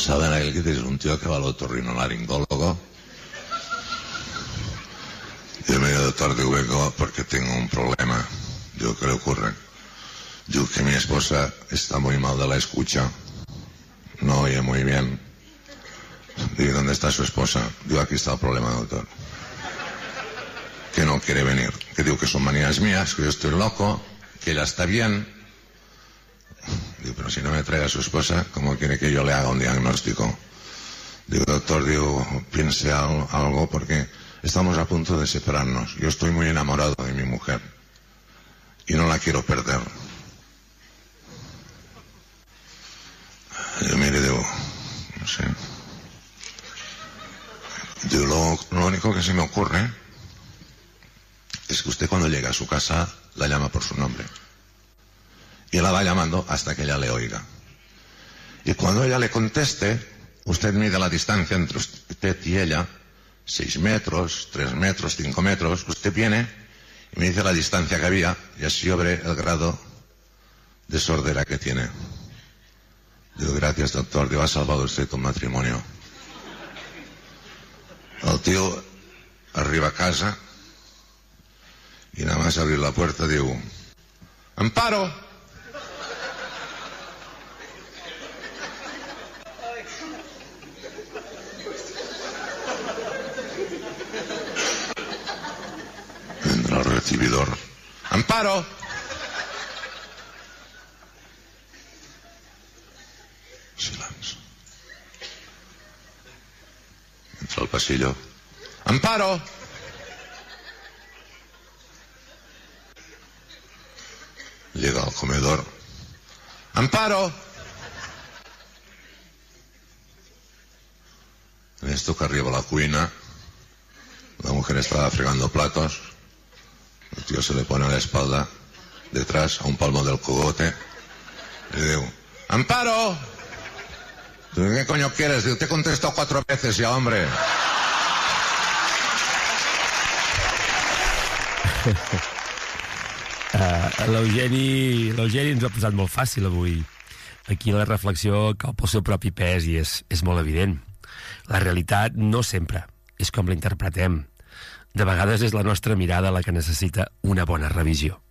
saben aquel que tienes un tío que va al otorrinolaringólogo. Yo me digo, doctor, digo, vengo porque tengo un problema. Digo, ¿qué le ocurre? Digo, que mi esposa está muy mal de la escucha. No oye muy bien. Digo, ¿dónde está su esposa? Digo, aquí está el problema, doctor. Que no quiere venir. Que digo que son manías mías, que yo estoy loco, que ella está bien. Digo, pero si no me trae a su esposa, ¿cómo quiere que yo le haga un diagnóstico? Digo, doctor, digo, piense algo porque estamos a punto de separarnos. Yo estoy muy enamorado de mi mujer y no la quiero perder. Yo mire, digo, no sé. Digo, lo único que se me ocurre es que usted cuando llega a su casa la llama por su nombre. Y la va llamando hasta que ella le oiga. Y cuando ella le conteste, usted mide la distancia entre usted y ella, 6 metros, 3 metros, 5 metros. Usted viene y me dice la distancia que había y así yo veré el grado de sordera que tiene. Digo, gracias, doctor, Dios ha salvado usted tu matrimonio. El tío arriba a casa y nada más abrir la puerta digo, ¡Amparo! Entra el recibidor. ¡Amparo! Silencio. Entra al pasillo. ¡Amparo! Llega al comedor. ¡Amparo! En esto que arriba a la cuina, la mujer estaba fregando platos. El tío se le pone a la espalda, detrás, a un palmo del cogote. Y le digo, ¡Amparo! ¿Tú qué coño quieres? Digo, te he contestado 4 veces ya, hombre. L'Eugeni ens ho ha posat molt fàcil avui. Aquí la reflexió cau pel seu propi pes i és molt evident. La realitat no sempre és com la interpretem. De vegades és la nostra mirada la que necessita una bona revisió.